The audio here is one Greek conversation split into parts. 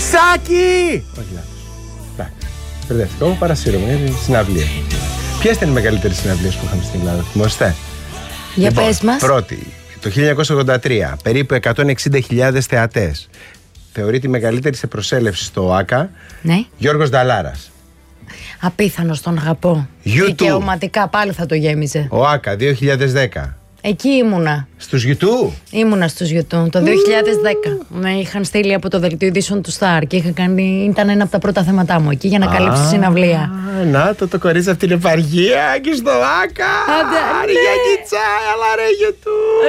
Σάκη! Όχι, λάθος. Εντάξει. Μπερδεύτηκα. Εγώ παρασύρωμαι. Είναι συναυλία. Ποιες ήταν οι μεγαλύτερες συναυλίες που είχαμε στην Ελλάδα, θυμόστε? Για πες μας. Πρώτη, το 1983, περίπου 160.000 θεατές. Θεωρείται η μεγαλύτερη σε προσέλευση στο ΟΑΚΑ. Ναι. Γιώργος Νταλάρας. Απίθανος, τον αγαπώ. Δικαιωματικά πάλι θα το γέμιζε. ΟΑΚΑ 2010. Εκεί ήμουνα. Στους YouTube. Ήμουνα στους YouTube το 2010. Με είχαν στείλει από το δελτίο ειδήσεων του Star και είχα κάνει, ήταν ένα από τα πρώτα θέματά μου εκεί για να καλύψω συναυλία. Να το κορίτσι από την επαργία και στο ΆΚΑ. Άρη για κιτσά, έλα ρε YouTube.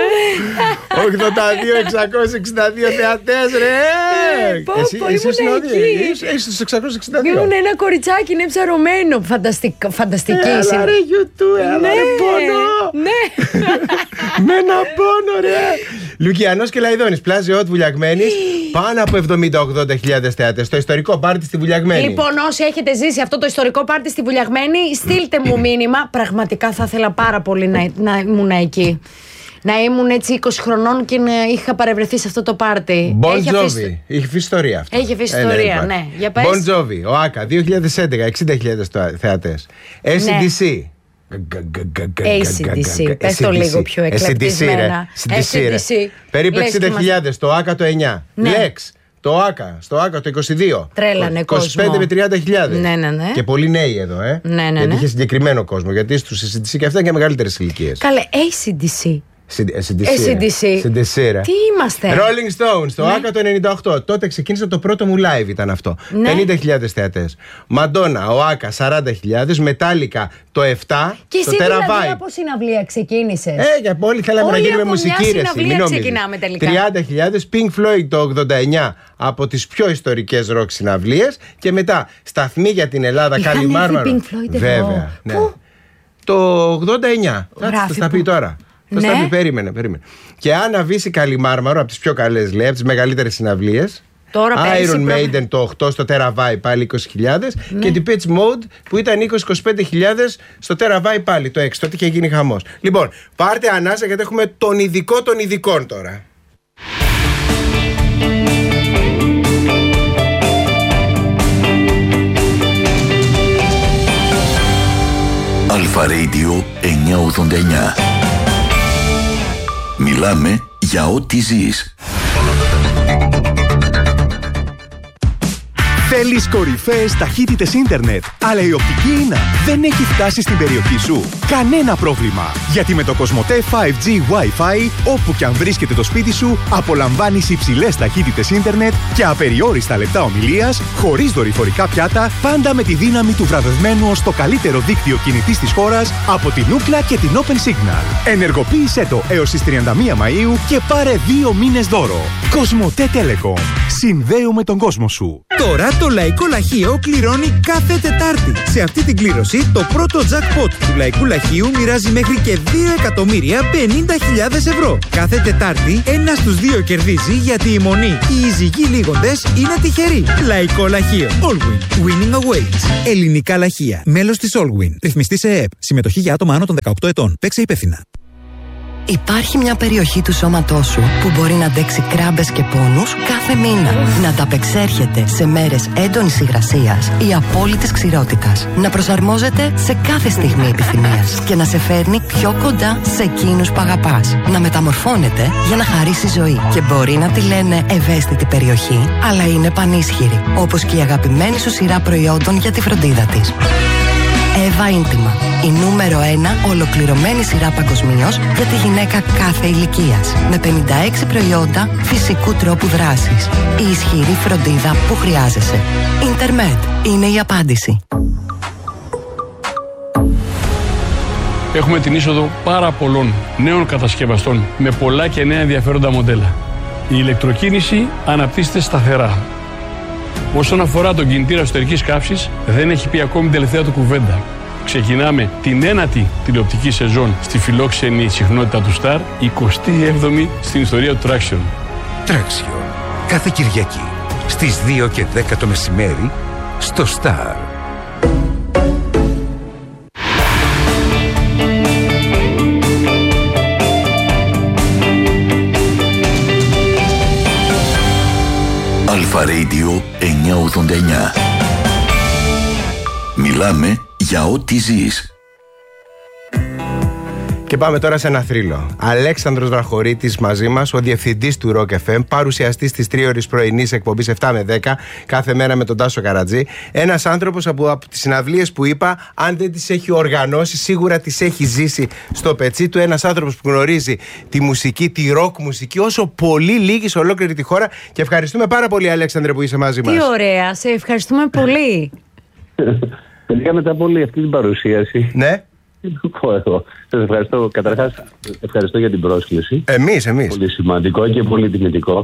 82-662 θεατές ρε. Εσύ ήσουν εκεί. Είσαι στους 662. Ήμουν ένα κοριτσάκι, είναι ψαρωμένο. Φανταστική. Έλα ρε YouTube, έλα ρε πόνο. Ναι. Με ένα πόνο ρε. Λουκιανός και Λαϊδόνης, πλάζι ότ Βουλιαγμένης. Πάνω από 70-80.000 θεατές. Το ιστορικό πάρτι στη Βουλιαγμένη. Λοιπόν, όσοι έχετε ζήσει αυτό το ιστορικό πάρτι στη Βουλιαγμένη, στείλτε μου μήνυμα. Πραγματικά θα ήθελα πάρα πολύ να ήμουν εκεί. Να ήμουν έτσι 20 χρονών και να είχα παρευρεθεί σε αυτό το πάρτι. Bon Jovi. Έχει αφήσει ιστορία αυτό. Έχει αφήσει ιστορία, ναι. Για πες. Bon Jovi, ο ΆΚΑ 2011, 60.000 θεατές. AC/DC. AC/DC. Πες το λίγο πιο εκλεπτισμένα. AC/DC. Περίπου 60.000. Το ΆΚΑ το 9. Lex. Το ΆΚΑ, στο ΆΚΑ το 22. Τρέλανε κόσμο. 25 με 30.000. Ναι. Και πολλοί νέοι εδώ, Ναι. Γιατί είχε συγκεκριμένο κόσμο. Γιατί στους AC/DC και αυτά και μεγαλύτερες ηλικίες. Καλέ, AC/DC. AC/DC. Τι είμαστε? Rolling Stones, το ΆΚΑ το 98. Τότε ξεκίνησε το πρώτο μου live, ήταν αυτό. 50.000 θεατές. Μαντόνα, ο ΆΚΑ 40.000. Μετάλλικα το 7. Και εσύ δηλαδή από συναυλία ξεκίνησες? Για όλοι θέλαμε να γίνουμε μουσική. Συναυλία ξεκινάμε τελικά. 30.000. Pink Floyd το 89. Από τις πιο ιστορικές ροκ συναυλίες. Και μετά σταθμοί για την Ελλάδα, Καλιμάρμαρο. Βέβαια. Ναι. Το 89. Θα τα πει τώρα. Θα στα πει, περίμενε. Και Άννα Βύση Καλιμάρμαρο, από τις πιο καλές, λέει, από τις μεγαλύτερες συναυλίες. Iron Maiden το 8 στο Τεραβάι πάλι 20.000. Και την Pitch Mode που ήταν 20-25.000 στο Τεραβάι πάλι το 6. Τότε είχε γίνει χαμός. Λοιπόν, πάρτε ανάσα γιατί έχουμε τον ειδικό των ειδικών τώρα. Αλφα Radio 989. Μιλάμε για ό,τι ζεις. Θέλεις κορυφαίες ταχύτητες ίντερνετ, αλλά η οπτική ίνα δεν έχει φτάσει στην περιοχή σου? Κανένα πρόβλημα, γιατί με το Κοσμοτέ 5G Wi-Fi, όπου και αν βρίσκεται το σπίτι σου, απολαμβάνεις υψηλές ταχύτητες ίντερνετ και απεριόριστα λεπτά ομιλίας, χωρίς δορυφορικά πιάτα, πάντα με τη δύναμη του βραβευμένου ως το καλύτερο δίκτυο κινητής της χώρας από την Ookla και την Open Signal. Ενεργοποίησέ το έως τις 31 Μαΐου και πάρε 2 μήνες δώρο. Κοσμοτέ Telecom. Συνδέουμε τον κόσμο σου. Τώρα το Λαϊκό Λαχείο κληρώνει κάθε Τετάρτη. Σε αυτή την κλήρωση, το πρώτο jackpot του Λαϊκού Λαχείου μοιράζει μέχρι και 2.050.000 ευρώ. Κάθε Τετάρτη, ένας στους 2 κερδίζει, γιατί η μονή, οι εισηγοί λίγοντες, είναι τυχεροί. Λαϊκό Λαχείο. Allwin. Winning awaits. Ελληνικά λαχεία. Μέλος της Allwin. Ρυθμιστή σε ΕΕΠ. Συμμετοχή για άτομα άνω των 18 ετών. Παίξε υπεύθυνα. Υπάρχει μια περιοχή του σώματός σου που μπορεί να αντέξει κράμπες και πόνους κάθε μήνα. Να ανταπεξέρχεται σε μέρες έντονης υγρασίας ή απόλυτης ξηρότητας. Να προσαρμόζεται σε κάθε στιγμή επιθυμίας και να σε φέρνει πιο κοντά σε εκείνους που αγαπάς. Να μεταμορφώνεται για να χαρίσει ζωή. Και μπορεί να τη λένε ευαίσθητη περιοχή, αλλά είναι πανίσχυρη. Όπως και η αγαπημένη σου σειρά προϊόντων για τη φροντίδα της. Εύα Ίντιμα. Η νούμερο 1 ολοκληρωμένη σειρά παγκοσμίως για τη γυναίκα κάθε ηλικίας. Με 56 προϊόντα φυσικού τρόπου δράσης. Η ισχυρή φροντίδα που χρειάζεσαι. Ιντερμετ είναι η απάντηση. Έχουμε την είσοδο πάρα πολλών νέων κατασκευαστών με πολλά και νέα ενδιαφέροντα μοντέλα. Η ηλεκτροκίνηση αναπτύσσεται σταθερά. Όσον αφορά τον κινητήρα εσωτερικής καύσης, δεν έχει πει ακόμη την τελευταία του κουβέντα. Ξεκινάμε την 9η τηλεοπτική σεζόν στη φιλόξενη συχνότητα του Star, 27η στην ιστορία του Traction. Traction. Κάθε Κυριακή στις 2 και 10 το μεσημέρι στο Star. Αλφα Radio 989. Μιλάμε για ό,τι ζεις. Και πάμε τώρα σε ένα θρύλο. Αλέξανδρος Βραχωρίτης μαζί μας, ο διευθυντής του Rock FM, παρουσιαστής της τρίωρης πρωινής εκπομπής 7 με 10, κάθε μέρα με τον Τάσο Καρατζή. Ένας άνθρωπος από τις συναυλίες που είπα, αν δεν τις έχει οργανώσει, σίγουρα τις έχει ζήσει στο πετσί του. Ένας άνθρωπος που γνωρίζει τη μουσική, τη rock μουσική, όσο πολύ λίγοι σε ολόκληρη τη χώρα. Και ευχαριστούμε πάρα πολύ, Αλέξανδρε, που είσαι μαζί μας. Τι ωραία, σε ευχαριστούμε πολύ. Τελικά μετά από όλη αυτή την παρουσίαση. Ναι. Σας ευχαριστώ. Καταρχάς, ευχαριστώ για την πρόσκληση. Εμείς. Πολύ σημαντικό και πολύ τιμητικό.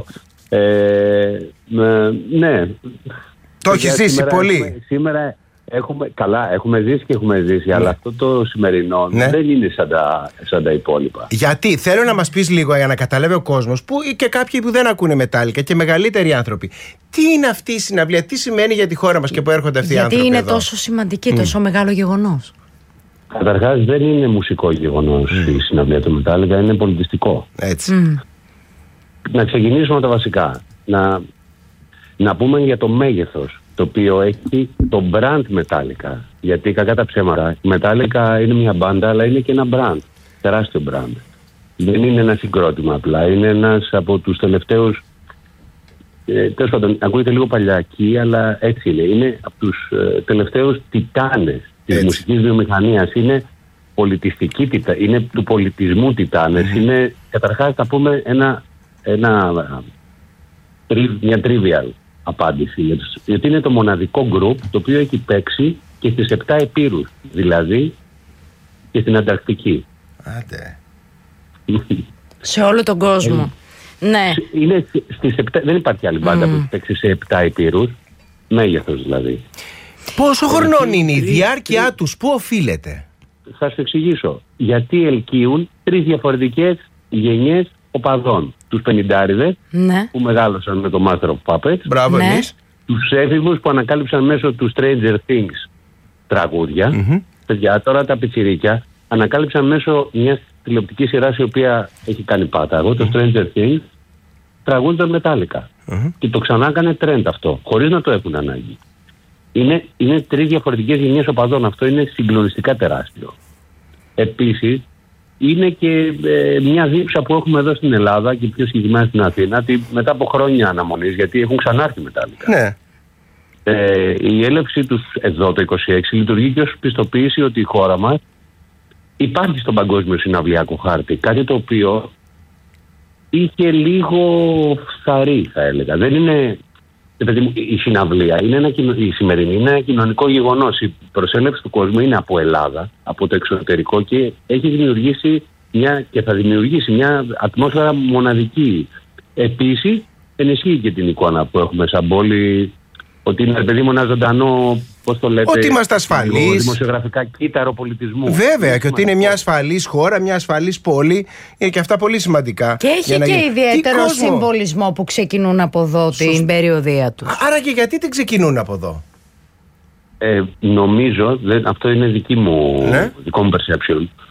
Ναι. Το έχει ζήσει πολύ. Σήμερα έχουμε ζήσει και έχουμε ζήσει, αλλά αυτό το σημερινό δεν είναι σαν τα υπόλοιπα. Γιατί, θέλω να μας πεις λίγο για να καταλάβει ο κόσμος, που και κάποιοι που δεν ακούνε Μετάλλικα και μεγαλύτεροι άνθρωποι, τι είναι αυτή η συναυλία, τι σημαίνει για τη χώρα μας και που έρχονται αυτοί οι άνθρωποι. Γιατί είναι εδώ τόσο σημαντική, τόσο μεγάλο γεγονός. Καταρχάς δεν είναι μουσικό γεγονός η συναυλία του Μετάλλικα, είναι πολιτιστικό. Έτσι. Να ξεκινήσουμε από τα βασικά. Να πούμε για το μέγεθος το οποίο έχει το brand Metallica. Γιατί κακά τα ψέματα, η Metallica είναι μια μπάντα, αλλά είναι και ένα brand. Τεράστιο brand. Δεν είναι ένα συγκρότημα απλά. Είναι ένας από τους τελευταίους. Τέλος πάντων, ακούγεται λίγο παλιακή, αλλά έτσι είναι. Είναι από τους τελευταίους τιτάνες της μουσικής βιομηχανίας. Είναι πολιτιστική τιτάνες. Είναι του πολιτισμού τιτάνες. Είναι, καταρχάς, θα πούμε μια trivial απάντηση, γιατί είναι το μοναδικό group το οποίο έχει παίξει και στις 7 επήρους, δηλαδή και στην Ανταρκτική. Άντε. Σε όλο τον κόσμο. Ναι. Είναι στις 7, δεν υπάρχει άλλη μπάντα που έχει παίξει σε 7 επήρους, μέγεθος δηλαδή. Πόσο χρονών είναι η διάρκεια τους, πού οφείλεται? Θα σου εξηγήσω. Γιατί ελκύουν 3 διαφορετικές γενιές οπαδών. Τους 50άριδες που μεγάλωσαν με το Master of Puppets. Μπράβο, εμείς. Τους έφηβους που ανακάλυψαν μέσω του Stranger Things τραγούδια. Παιδιά, τώρα τα πιτσιρίκια ανακάλυψαν μέσω μιας τηλεοπτικής σειράς η οποία έχει κάνει πάταγο, το Stranger Things, τραγούδια Metallica. Και το ξανά έκανε trend αυτό, χωρίς να το έχουν ανάγκη. Είναι 3 διαφορετικές γενιές οπαδών. Αυτό είναι συγκλονιστικά τεράστιο. Επίσης, είναι και μια δίψα που έχουμε εδώ στην Ελλάδα και πιο συγκεκριμένα στην Αθήνα, μετά από χρόνια αναμονής, γιατί έχουν ξανάρθει Metallica. Ναι. Η έλευση τους εδώ το 26 λειτουργεί και ως πιστοποίηση ότι η χώρα μας υπάρχει στον παγκόσμιο συναυλιακό χάρτη. Κάτι το οποίο είχε λίγο φθαρή, θα έλεγα. Δεν είναι. Η συναυλία, η σημερινή είναι ένα κοινωνικό γεγονός. Η προσέλευση του κόσμου είναι από Ελλάδα, από το εξωτερικό και έχει δημιουργήσει και θα δημιουργήσει μια ατμόσφαιρα μοναδική. Επίσης, ενισχύει και την εικόνα που έχουμε σαν πόλη, ότι είναι παιδί μου ένα ζωντανό, πώς το λέτε, ότι είμαστε ασφαλείς, δημοσιογραφικά κύτταρο πολιτισμού. Βέβαια, και ότι είναι μια ασφαλής χώρα, μια ασφαλής πόλη, είναι και αυτά πολύ σημαντικά. Και έχει και ιδιαίτερο συμβολισμό που ξεκινούν από εδώ την περιοδία τους. Άρα και γιατί δεν ξεκινούν από εδώ? Νομίζω, αυτό είναι δικό μου perception,